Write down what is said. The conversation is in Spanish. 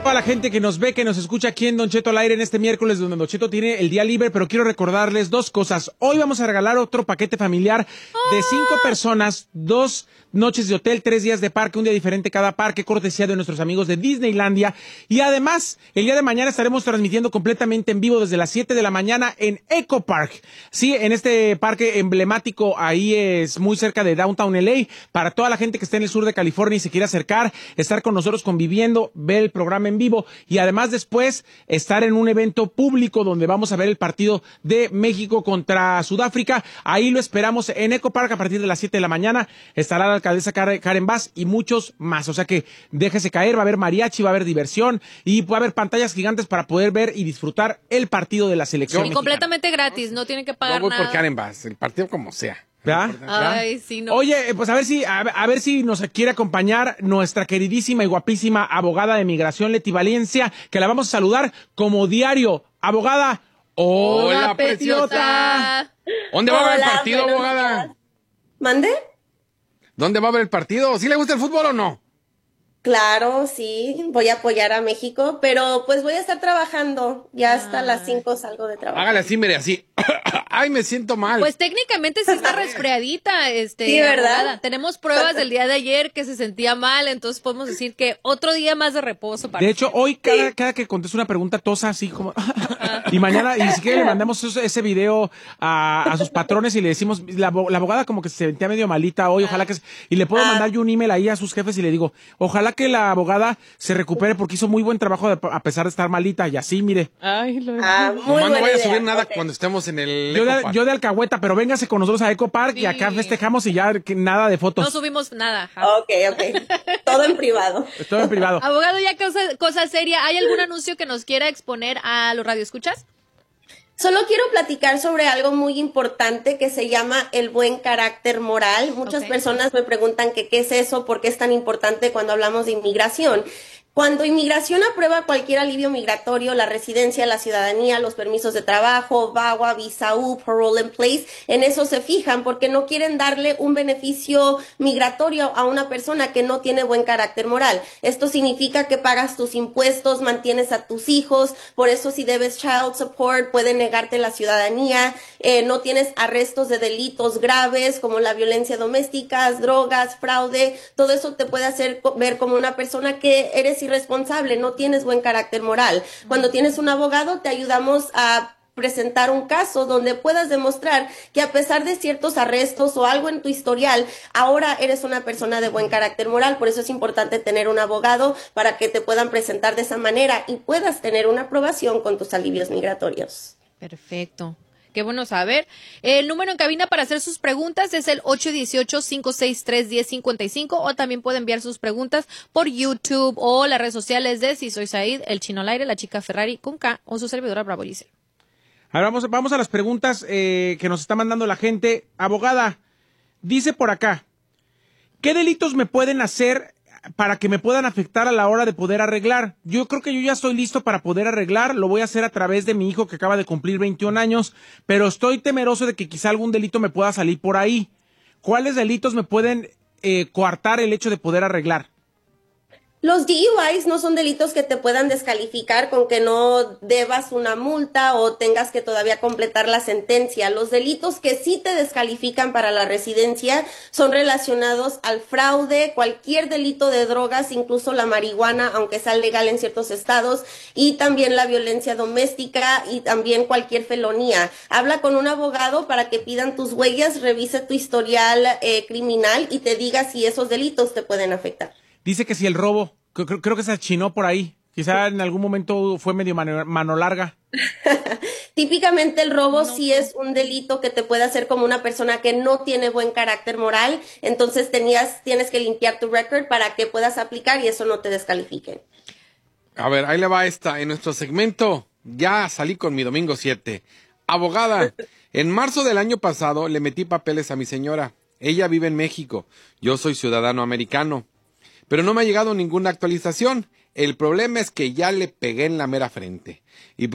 toda la gente que nos ve, que nos escucha aquí en Don Cheto al aire en este miércoles, donde Don Cheto tiene el día libre, pero quiero recordarles dos cosas. Hoy vamos a regalar otro paquete familiar de 5 personas, 2 noches de hotel, 3 días de parque, un día diferente cada parque, cortesía de nuestros amigos de Disneylandia. Y además, el día de mañana estaremos transmitiendo completamente en vivo desde las 7 de la mañana en Eco Park. Sí, en este parque emblemático, ahí es muy cerca de Downtown LA, para toda la gente que esté en el sur de California y se quiera acercar, estar con nosotros conviviendo, ver el programa en vivo y además después estar en un evento público donde vamos a ver el partido de México contra Sudáfrica. Ahí lo esperamos en Eco Park a partir de las 7 de la mañana. Estará la alcaldesa Karen Bass y muchos más. O sea que déjese caer, va a haber mariachi, va a haber diversión y va a haber pantallas gigantes para poder ver y disfrutar el partido de la selección mexicana. Completamente gratis, no tienen que pagar nada. Voy por Karen Bass, el partido como sea. ¿Verdad? Ay, sí, no. Oye, pues a ver si nos quiere acompañar nuestra queridísima y guapísima abogada de migración, Leti Valencia, que la vamos a saludar como diario. Abogada, hola, preciosa. ¿Dónde va a haber el partido, abogada? ¿Mande? ¿Dónde va a haber el partido? ¿Sí le gusta el fútbol o no? Claro, sí, voy a apoyar a México, pero pues voy a estar trabajando. Ya hasta las 5 salgo de trabajo. Hágale así, mire, así. Ay, me siento mal. Pues técnicamente sí está resfriadita, Sí, ¿verdad? abogada. Tenemos pruebas del día de ayer que se sentía mal, entonces podemos decir que otro día más de reposo para De hecho, hoy cada que contesto una pregunta tosa así como... y mañana, y si quiere le mandamos ese video a sus patrones y le decimos, la abogada como que se sentía medio malita hoy, ojalá que... Y le puedo mandar yo un email ahí a sus jefes y le digo, ojalá que la abogada se recupere porque hizo muy buen trabajo a pesar de estar malita y así, mire. Ay, lo Muy Nomás no buena vaya a idea. subir nada Ok. cuando estemos en el Yo de alcahueta, pero véngase con nosotros a Eco Park y acá festejamos y ya nada de fotos. No subimos nada. ajá. Ok. Todo en privado. Todo en privado. Abogado, ya cosa seria, ¿hay algún anuncio que nos quiera exponer a los radioescuchas? Solo quiero platicar sobre algo muy importante que se llama el buen carácter moral. Muchas Ok. personas me preguntan que qué es eso, por qué es tan importante cuando hablamos de inmigración. Cuando inmigración aprueba cualquier alivio migratorio, la residencia, la ciudadanía, los permisos de trabajo, VAWA, visa U, parole in place, en eso se fijan porque no quieren darle un beneficio migratorio a una persona que no tiene buen carácter moral. Esto significa que pagas tus impuestos, mantienes a tus hijos, por eso si debes child support pueden negarte la ciudadanía, no tienes arrestos de delitos graves como la violencia doméstica, drogas, fraude, todo eso te puede hacer ver como una persona que eres irresponsable, no tienes buen carácter moral. Cuando tienes un abogado, te ayudamos a presentar un caso donde puedas demostrar que a pesar de ciertos arrestos o algo en tu historial, ahora eres una persona de buen carácter moral. Por eso es importante tener un abogado para que te puedan presentar de esa manera y puedas tener una aprobación con tus alivios migratorios. Perfecto. Qué bueno saber. El número en cabina para hacer sus preguntas es el 818-563-1055 o también puede enviar sus preguntas por YouTube o las redes sociales de Si Soy Said, El Chino al Aire, La Chica Ferrari con K o su servidora Bravo Giselle. Ahora vamos a las preguntas que nos está mandando la gente. Abogada, dice por acá, ¿qué delitos me pueden hacer para que me puedan afectar a la hora de poder arreglar? Yo creo que yo ya estoy listo para poder arreglar, lo voy a hacer a través de mi hijo que acaba de cumplir 21 años, pero estoy temeroso de que quizá algún delito me pueda salir por ahí. ¿Cuáles delitos me pueden coartar el hecho de poder arreglar? Los DUIs no son delitos que te puedan descalificar con que no debas una multa o tengas que todavía completar la sentencia. Los delitos que sí te descalifican para la residencia son relacionados al fraude, cualquier delito de drogas, incluso la marihuana, aunque sea legal en ciertos estados, y también la violencia doméstica y también cualquier felonía. Habla con un abogado para que pidan tus huellas, revise tu historial criminal y te diga si esos delitos te pueden afectar. Dice que si el robo, creo que se achinó por ahí. Quizá en algún momento fue medio mano larga. Típicamente el robo sí es un delito que te puede hacer como una persona que no tiene buen carácter moral, entonces tienes que limpiar tu record para que puedas aplicar y eso no te descalifique. A ver, ahí le va esta. En nuestro segmento, ya salí con mi domingo 7. Abogada, en marzo del año pasado le metí papeles a mi señora. Ella vive en México. Yo soy ciudadano americano. Pero no me ha llegado ninguna actualización. El problema es que ya le pegué en la mera frente. Y